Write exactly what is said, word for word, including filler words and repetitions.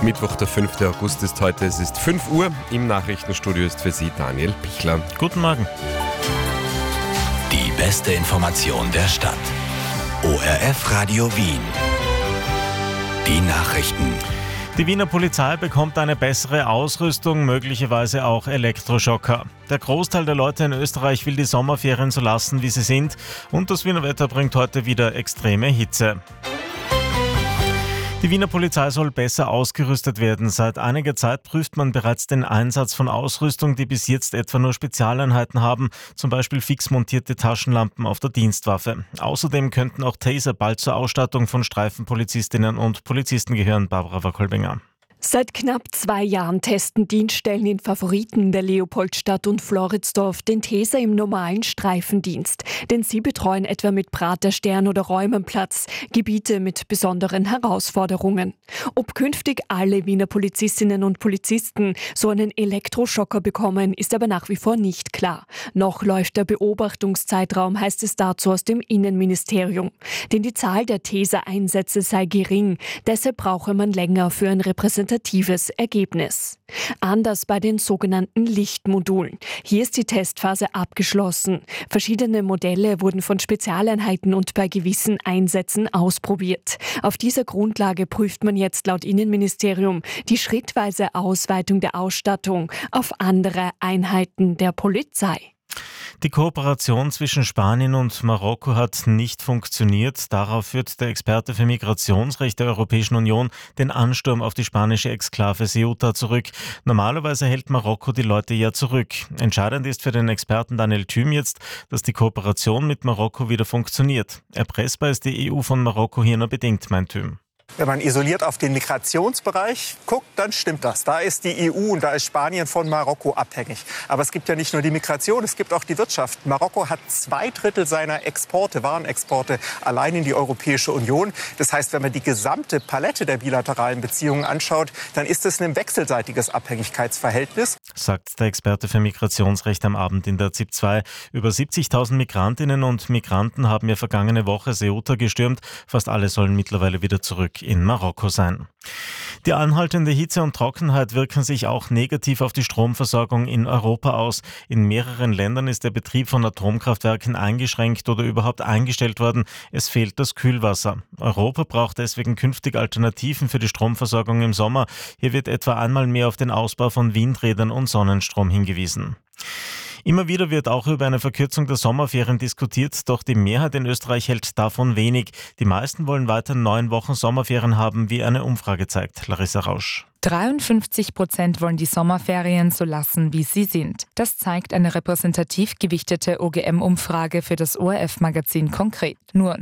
Mittwoch, der fünfte August ist heute. Es ist fünf Uhr. Im Nachrichtenstudio ist für Sie Daniel Pichler. Guten Morgen. Die beste Information der Stadt. O R F Radio Wien. Die Nachrichten. Die Wiener Polizei bekommt eine bessere Ausrüstung, möglicherweise auch Elektroschocker. Der Großteil der Leute in Österreich will die Sommerferien so lassen, wie sie sind. Und das Wiener Wetter bringt heute wieder extreme Hitze. Die Wiener Polizei soll besser ausgerüstet werden. Seit einiger Zeit prüft man bereits den Einsatz von Ausrüstung, die bis jetzt etwa nur Spezialeinheiten haben, zum Beispiel fix montierte Taschenlampen auf der Dienstwaffe. Außerdem könnten auch Taser bald zur Ausstattung von Streifenpolizistinnen und Polizisten gehören. Barbara Wackolbinger. Seit knapp zwei Jahren testen Dienststellen in Favoriten der Leopoldstadt und Floridsdorf den Taser im normalen Streifendienst. Denn sie betreuen etwa mit Praterstern oder Räumenplatz Gebiete mit besonderen Herausforderungen. Ob künftig alle Wiener Polizistinnen und Polizisten so einen Elektroschocker bekommen, ist aber nach wie vor nicht klar. Noch läuft der Beobachtungszeitraum, heißt es dazu aus dem Innenministerium. Denn die Zahl der Taser-Einsätze sei gering. Deshalb brauche man länger für ein repräsentatives Ergebnis. Anders bei den sogenannten Lichtmodulen. Hier ist die Testphase abgeschlossen. Verschiedene Modelle wurden von Spezialeinheiten und bei gewissen Einsätzen ausprobiert. Auf dieser Grundlage prüft man jetzt laut Innenministerium die schrittweise Ausweitung der Ausstattung auf andere Einheiten der Polizei. Die Kooperation zwischen Spanien und Marokko hat nicht funktioniert. Darauf führt der Experte für Migrationsrecht der Europäischen Union den Ansturm auf die spanische Exklave Ceuta zurück. Normalerweise hält Marokko die Leute ja zurück. Entscheidend ist für den Experten Daniel Thüm jetzt, dass die Kooperation mit Marokko wieder funktioniert. Erpressbar ist die E U von Marokko hier nur bedingt, meint Thüm. Wenn man isoliert auf den Migrationsbereich guckt, dann stimmt das. Da ist die E U und da ist Spanien von Marokko abhängig. Aber es gibt ja nicht nur die Migration, es gibt auch die Wirtschaft. Marokko hat zwei Drittel seiner Exporte, Warenexporte, allein in die Europäische Union. Das heißt, wenn man die gesamte Palette der bilateralen Beziehungen anschaut, dann ist es ein wechselseitiges Abhängigkeitsverhältnis. Sagt der Experte für Migrationsrecht am Abend in der Z I P zwei. Über siebzigtausend Migrantinnen und Migranten haben ja vergangene Woche Ceuta gestürmt. Fast alle sollen mittlerweile wieder zurück in Marokko sein. Die anhaltende Hitze und Trockenheit wirken sich auch negativ auf die Stromversorgung in Europa aus. In mehreren Ländern ist der Betrieb von Atomkraftwerken eingeschränkt oder überhaupt eingestellt worden. Es fehlt das Kühlwasser. Europa braucht deswegen künftig Alternativen für die Stromversorgung im Sommer. Hier wird etwa einmal mehr auf den Ausbau von Windrädern und Sonnenstrom hingewiesen. Immer wieder wird auch über eine Verkürzung der Sommerferien diskutiert, doch die Mehrheit in Österreich hält davon wenig. Die meisten wollen weiter neun Wochen Sommerferien haben, wie eine Umfrage zeigt. Larissa Rausch. dreiundfünfzig Prozent wollen die Sommerferien so lassen, wie sie sind. Das zeigt eine repräsentativ gewichtete O G M-Umfrage für das O R F-Magazin Konkret. Nur